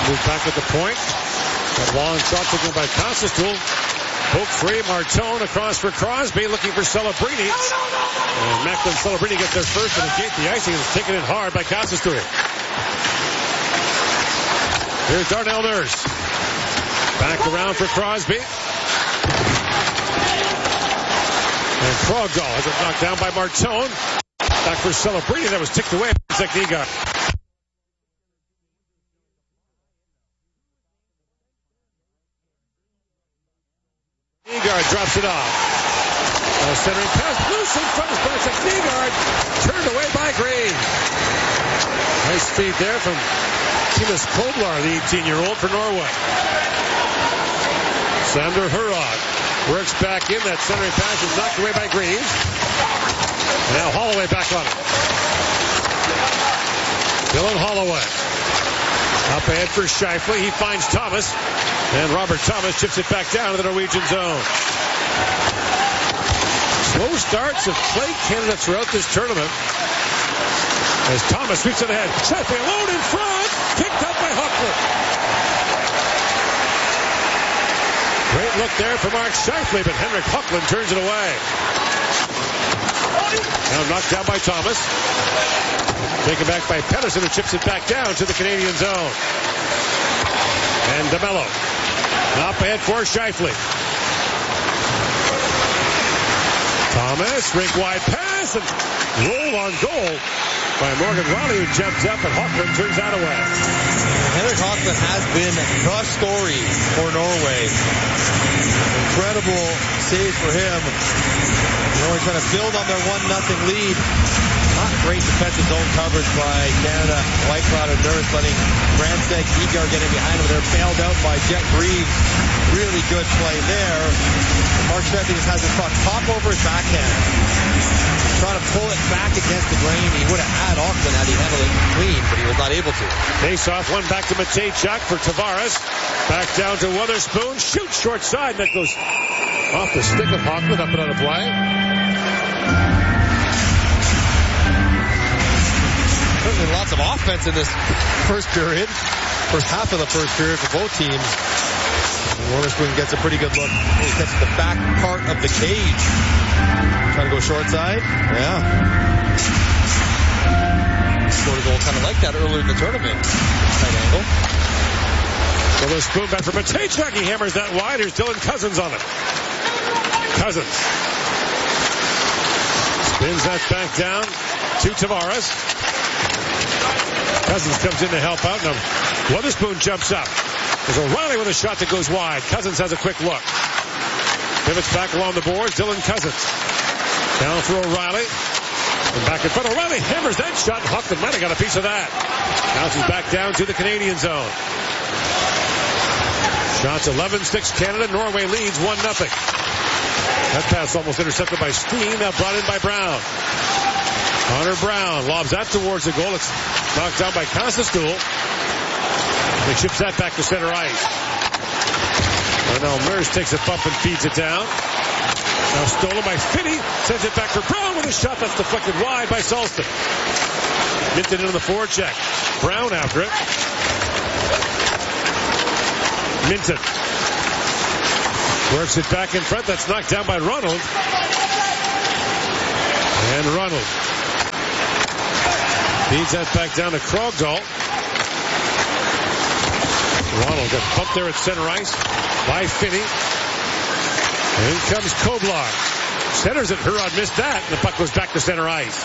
Move back at the point. That long shot taken by Costastool. Poke free. Martone across for Crosby, looking for Celebrini. And Macklin Celebrini gets there first and negate the icing. It's taken in hard by Costastool. Here's Darnell Nurse. Back around for Crosby. And Krogdahl has it knocked down by Martone. Back for Celebrini. That was ticked away by Zegniga. Nygaard drops it off. Centering pass. Loose in front of Bartek Nygaard. Turned away by Green. Nice feed there from Timus Koblar, the 18-year-old for Norway. Sander Hurrod works back in. That centering pass is knocked away by Greaves. Now Holloway back on it. Dylan Holloway. Up ahead for Scheifele. He finds Thomas. And Robert Thomas chips it back down to the Norwegian zone. Slow starts have plagued Canada throughout this tournament. As Thomas sweeps it ahead. Scheifele alone in front. Kicked out by Huckler. Great look there for Mark Scheifele, but Henrik Huckland turns it away. Now knocked down by Thomas. Taken back by Pettersson, who chips it back down to the Canadian zone. And DeMello. Up ahead for Scheifele. Thomas, rink wide pass, and roll on goal by Morgan Riley, who jumps up, and Hockland turns that away. Henrik Hockland has been the story for Norway. Incredible save for him. Norway trying to build on their 1-0 lead. Not great defensive zone coverage by Canada. Whitecloud and Nurse letting Brandstad, Nygaard getting behind him. They're bailed out by Jet Greaves. Really good play there. Mark Scheifele just has his puck pop over his backhand. Trying to pull it back against the grain. He would have had Auckland had he handled it clean, but he was not able to. Face off, one back to Matejchuk for Tavares. Back down to Weatherspoon. Shoots short side. That goes off the stick of Hockland, up and out of play. Certainly lots of offense in this first period. First half of the first period for both teams. Weatherspoon gets a pretty good look. He catches the back part of the cage. Trying to go short side. Yeah. Scored a goal kind of like that earlier in the tournament. Tight angle. Weatherspoon back for Matejchuk. He hammers that wide. Here's Dylan Cousins on it. Cousins. Spins that back down to Tavares. Cousins comes in to help out. Now Weatherspoon jumps up. There's O'Reilly with a shot that goes wide. Cousins has a quick look. Pivots back along the boards. Dylan Cousins. Down for O'Reilly. And back in front. O'Reilly hammers that shot. Hockland might have got a piece of that. Bounces back down to the Canadian zone. Shots 11-6 Canada. Norway leads 1-0. That pass almost intercepted by Steen. Now brought in by Brown. Connor Brown lobs that towards the goal. It's knocked down by Costastool. He chips that back to center ice. Darnell Nurse takes a bump and feeds it down. Now stolen by Finney. Sends it back for Brown with a shot that's deflected wide by Sulston. Minton into the forecheck. Brown after it. Minton works it back in front. That's knocked down by Ronald. And Ronald feeds that back down to Krogdahl. Ronald got pumped there at center ice by Finney. And in comes Koblar. Centers it. Hurrod missed that. And the puck goes back to center ice.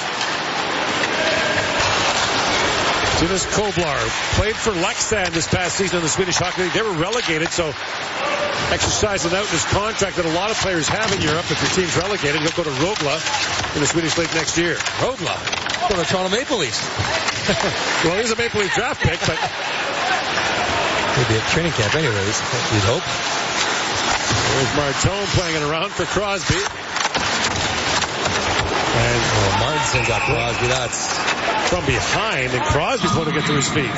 Timus Koblar played for Leksand this past season in the Swedish Hockey League. They were relegated, so exercising out in his contract that a lot of players have in Europe. If your team's relegated, he'll go to Rogla in the Swedish League next year. Rogla? For the Toronto Maple Leafs. Well, he's a Maple Leaf draft pick, but he'll be at training camp anyways, you'd hope. There's Martone playing it around for Crosby. And Martin sends out Crosby. That's from behind, and Crosby's going to get to his feet.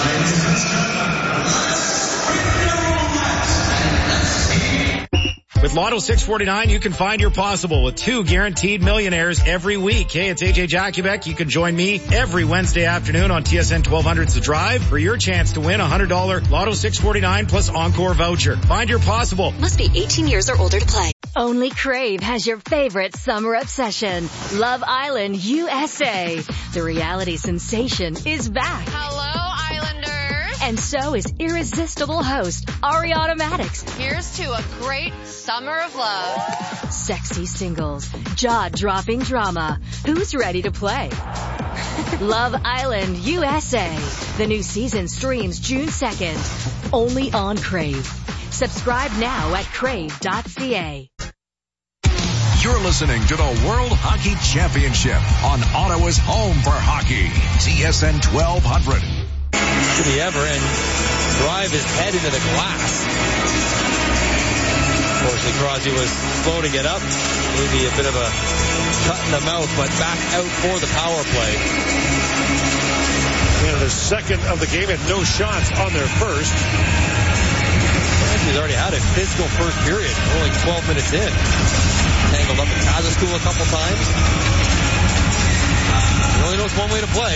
With With Lotto 649, you can find your possible with 2 guaranteed millionaires every week. Hey, it's AJ Jakubek. You can join me every Wednesday afternoon on TSN 1200's The Drive for your chance to win a $100 Lotto 649 plus Encore voucher. Find your possible. Must be 18 years or older to play. Only Crave has your favorite summer obsession. Love Island USA. The reality sensation is back. Hello, Islanders. And so is irresistible host Ariana Maddox. Here's to a great summer of love. Sexy singles, jaw-dropping drama. Who's ready to play? Love Island USA. The new season streams June 2nd. Only on Crave. Subscribe now at crave.ca. You're listening to the World Hockey Championship on Ottawa's home for hockey, TSN 1200. To the ever and drive his head into the glass. Unfortunately, Crosby was slow to get up. Maybe a bit of a cut in the mouth, but back out for the power play. Canada's second of the game had no shots on their first. He's already had a physical first period. Only 12 minutes in. Tangled up in Kazaskul a couple times. He only knows one way to play.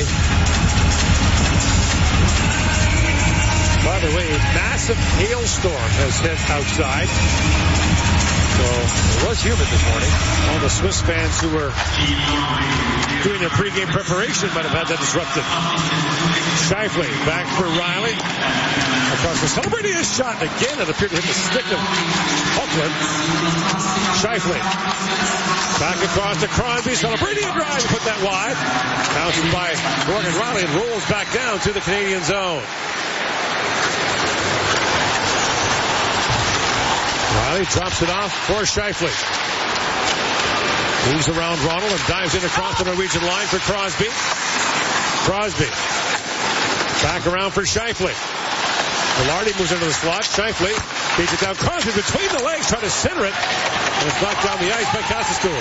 By the way, a massive hailstorm has hit outside. So it was humid this morning. All the Swiss fans who were doing their pregame preparation might have had that disrupted. Scheifele back for Riley. Across the celebrating his shot again. It appeared to hit the stick of Hockland. Scheifele back across to Crosby. Celebrating a drive. Put that wide. Bounced by Morgan Riley and rolls back down to the Canadian zone. Riley drops it off for Scheifele. Moves around Ronald and dives in across the Norwegian line for Crosby. Crosby back around for Scheifele. Velarde moves into the slot. Scheifele beats it down. Crosby between the legs trying to center it. And it's knocked down the ice by Kazaskul.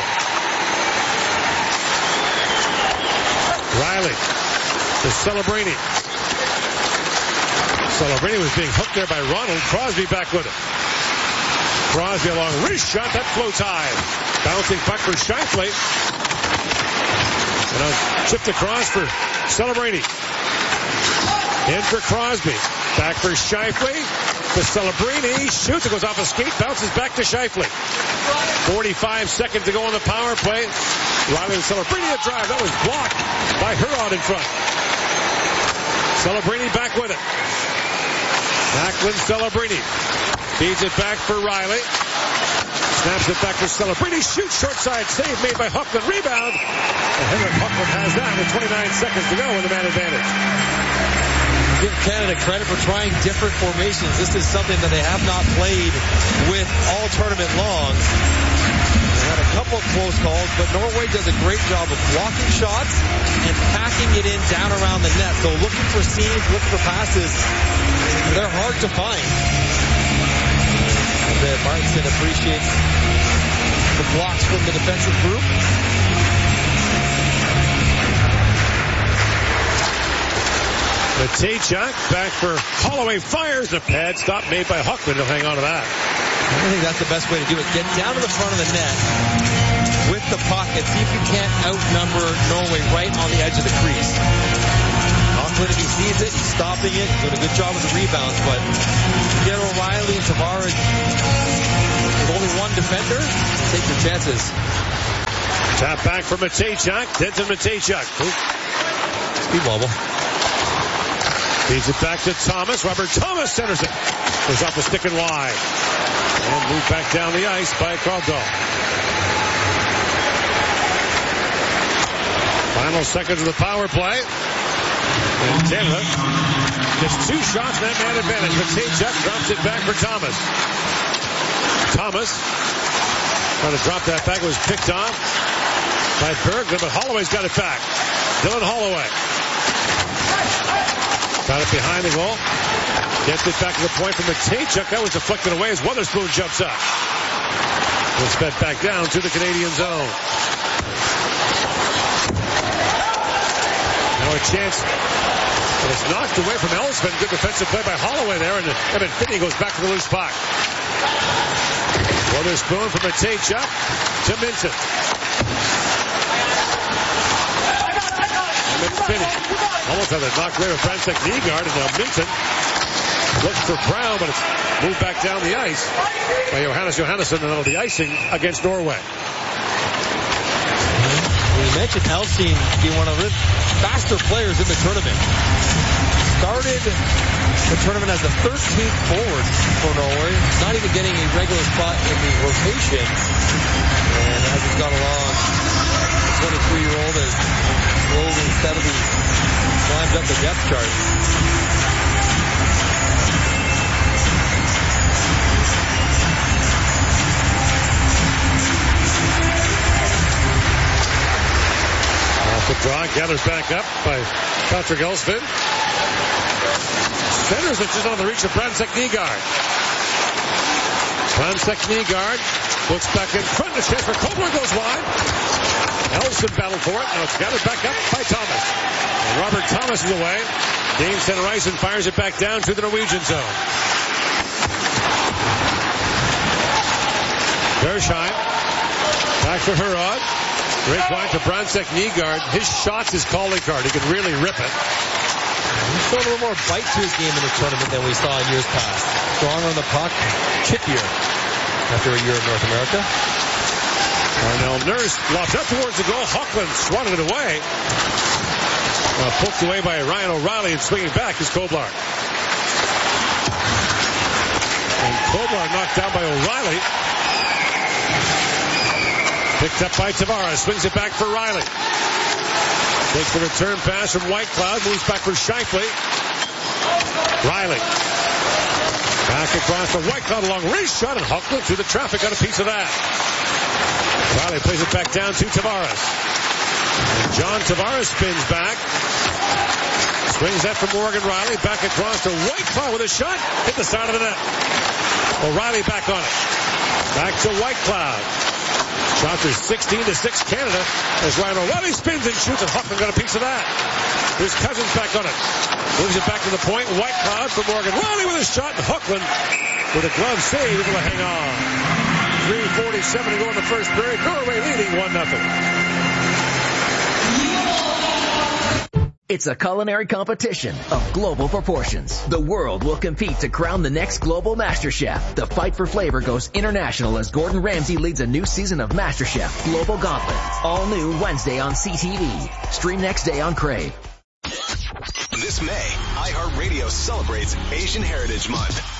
Riley to Celebrini. Celebrini was being hooked there by Ronald. Crosby back with it. Crosby along wrist shot. That floats high. Bouncing puck for Scheifele. And chipped across for Celebrini. In for Crosby. Back for Scheifele. To Celebrini. Shoots. It goes off a skate. Bounces back to Scheifele. 45 seconds to go on the power play. Riley and Celebrini a drive. That was blocked by Hurod in front. Celebrini back with it. Backlund Celebrini. Feeds it back for Riley. Snaps it back for Celebrini. Shoots short side. Save made by Hockland. Rebound. And Henrik Hockland has that with 29 seconds to go with a man advantage. Give Canada credit for trying different formations. This is something that they have not played with all tournament long. They had a couple of close calls, but Norway does a great job of blocking shots and packing it in down around the net. So looking for seams, looking for passes. They're hard to find. Martinson appreciates the blocks from the defensive group. Matejchuk back for Holloway. Fires the pad. Stop made by Hockland. He'll hang on to that. I think that's the best way to do it. Get down to the front of the net with the puck and see if you can't outnumber Norway right on the edge of the crease. Hockland, if he sees it, he's stopping it. He's doing a good job with the rebounds, but get O'Reilly and Tavares with only one defender, take your chances. Tap back for Matejchuk. Denton Matejchuk. Speed wobble. Feeds it back to Thomas. Robert Thomas centers it. Goes off the stick and wide. And moved back down the ice by Caldwell. Final seconds of the power play. And Canada gets 2 shots, that man advantage. Matejchuk drops it back for Thomas. Thomas trying to drop that back. It was picked off by Berglund, but Holloway's got it back. Dylan Holloway. Got it behind the goal. Gets it back to the point from Matejchuk. That was deflected away as Weatherspoon jumps up. It's fed back down to the Canadian zone. Now a chance. But it's knocked away from Ellsman. Good defensive play by Holloway there. And Evan Finney goes back to the loose puck. Witherspoon from Matejchuk to Minton. McPhinney almost had a knock away with Brandstad Nygaard, and now Minton looks for Brown, but it's moved back down the ice by Johannes Johannesson, and the icing against Norway. We mentioned Elsing being one of the faster players in the tournament. Started the tournament as the 13th forward for Norway, not even getting a regular spot in the rotation. And as he's gone along, the 23-year-old has slowly and steadily climbed up the depth chart. Off the draw, gathers back up by Patrick Elsfin. Centers it just on the reach of Brandstad Nygaard. Brandstad Nygaard looks back in front. The chance for Kobler goes wide. Elson battled for it. Now it's gathered back up by Thomas. And Robert Thomas is away. Game center ice and fires it back down to the Norwegian zone. Gersheim. Back for Herod. Great point to Brandstad Nygaard. His shot's his calling card. He can really rip it. He's showing a little more bite to his game in the tournament than we saw in years past. Stronger on the puck, chippier after a year in North America. Darnell Nurse lofts up towards the goal. Hochland swatted it away. Poked away by Ryan O'Reilly, and swinging back is Koblar. And Koblar knocked down by O'Reilly. Picked up by Tavares. Swings it back for Riley. Takes the return pass from Whitecloud. Moves back for Scheifele. Riley. Back across to Whitecloud. A long race shot, and Hochland through the traffic. Got a piece of that. Riley plays it back down to Tavares. And John Tavares spins back. Swings that for Morgan Riley. Back across to Whitecloud with a shot. Hit the side of the net. O'Reilly back on it. Back to Whitecloud. Shots are 16-6 Canada as Ryan O'Reilly spins and shoots, and Hochland got a piece of that. Here's Cousins back on it. Moves it back to the point. Whitecloud for Morgan Riley with a shot, and Hochland with a glove save able to hang on. 3:47 to go in the first period. Norway leading 1-0. It's a culinary competition of global proportions. The world will compete to crown the next global Master Chef. The fight for flavor goes international as Gordon Ramsay leads a new season of Master Chef Global Gauntlet. All new Wednesday on CTV. Stream next day on Crave. This May, iHeartRadio celebrates Asian Heritage Month.